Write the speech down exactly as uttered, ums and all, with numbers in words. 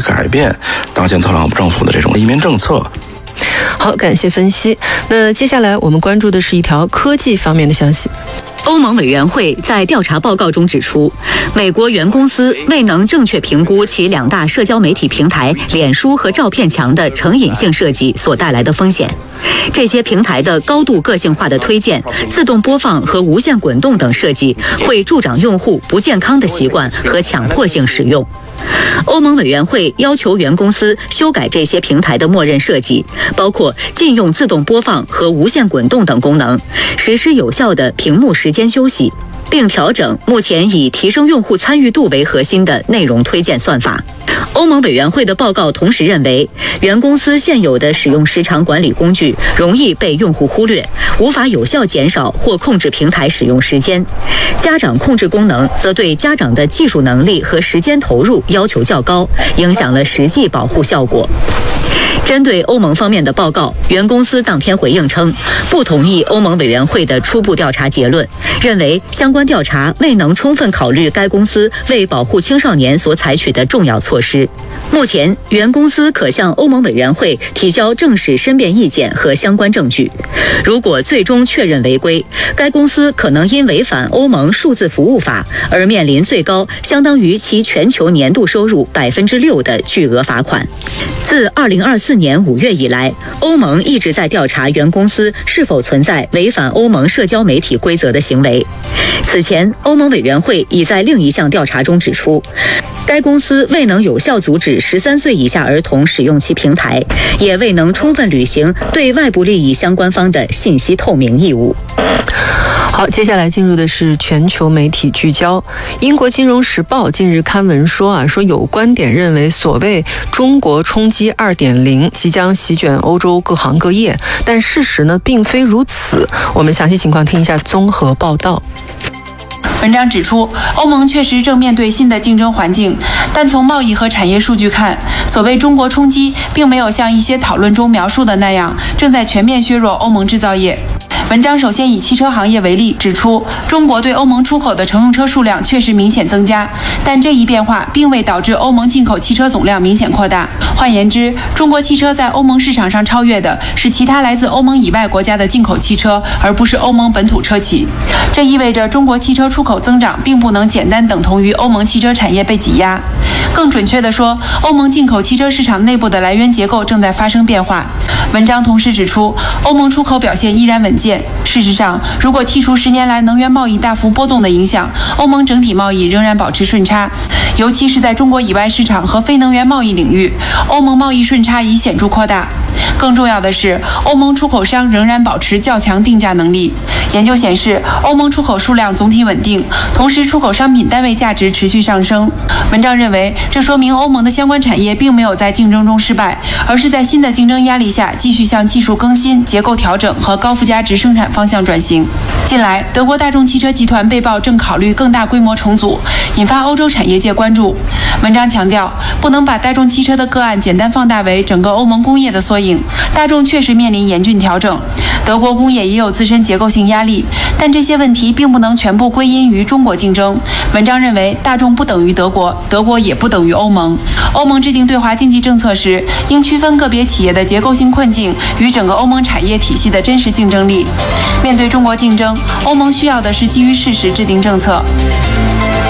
改变当前特朗普政府的这种移民政策。 好，感谢分析。那接下来我们关注的是一条科技方面的消息。 欧盟委员会在调查报告中指出，美国原公司未能正确评估其两大社交媒体平台脸书和照片墙的成瘾性设计所带来的风险。这些平台的高度个性化的推荐、自动播放和无限滚动等设计，会助长用户不健康的习惯和强迫性使用。欧盟委员会要求原公司修改这些平台的默认设计，包括禁用自动播放和无限滚动等功能，实施有效的屏幕时间休息，并调整目前以提升用户参与度为核心的内容推荐算法。欧盟委员会的报告同时认为，原公司现有的使用时长管理工具容易被用户忽略，无法有效减少或控制平台使用时间。家长控制功能则对家长的技术能力和时间投入要求较高，影响了实际保护效果。针对欧盟方面的报告，原公司当天回应称，不同意欧盟委员会的初步调查结论，认为相关调查未能充分考虑该公司为保护青少年所采取的重要措施。目前，原公司可向欧盟委员会提交正式申辩意见和相关证据。如果最终确认违规，该公司可能因违反欧盟数字服务法而面临最高相当于其全球年度收入百分之六的巨额罚款。自二零二四年五月以来，欧盟一直在调查原公司是否存在违反欧盟社交媒体规则的行为。此前，欧盟委员会已在另一项调查中指出，该公司未能有效阻止十三岁以下儿童使用其平台，也未能充分履行对外部利益相关方的信息透明义务。 好，接下来进入的是全球媒体聚焦。英国金融时报近日刊文说啊，说有观点认为所谓中国冲击 二点零 即将席卷欧洲各行各业，但事实呢并非如此。我们详细情况听一下综合报道。 文章指出，欧盟确实正面对新的竞争环境，但从贸易和产业数据看，所谓中国冲击并没有像一些讨论中描述的那样，正在全面削弱欧盟制造业。文章首先以汽车行业为例，指出中国对欧盟出口的乘用车数量确实明显增加，但这一变化并未导致欧盟进口汽车总量明显扩大。换言之，中国汽车在欧盟市场上超越的是其他来自欧盟以外国家的进口汽车，而不是欧盟本土车企。这意味着中国汽车出口增长并不能简单等同于欧盟汽车产业被挤压。更准确地说，欧盟进口汽车市场内部的来源结构正在发生变化。文章同时指出，欧盟出口表现依然稳健。事实上，如果剔除十年来能源贸易大幅波动的影响，欧盟整体贸易仍然保持顺差，尤其是在中国以外市场和非能源贸易领域，欧盟贸易顺差已显著扩大。更重要的是，欧盟出口商仍然保持较强定价能力。研究显示，欧盟出口数量总体稳定，同时出口商品单位价值持续上升。文章认为，这说明欧盟的相关产业并没有在竞争中失败，而是在新的竞争压力下继续向技术更新、结构调整和高附加值生产方向转型。近来，德国大众汽车集团被曝正考虑更大规模重组，引发欧洲产业界关注。文章强调，不能把大众汽车的个案简单放大为整个欧盟工业的缩影。大众确实面临严峻调整，德国工业也有自身结构性压力，但这些问题并不能全部归因于中国竞争。文章认为，大众不等于德国，德国也不等于欧盟。欧盟制定对华经济政策时，应区分个别企业的结构性困境与整个欧盟产业体系的真实竞争力。面对中国竞争，欧盟需要的是基于事实制定政策。